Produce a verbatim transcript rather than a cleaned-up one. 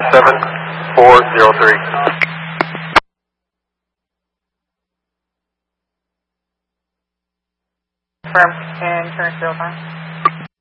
seven four zero three. Confirm and turn zero five.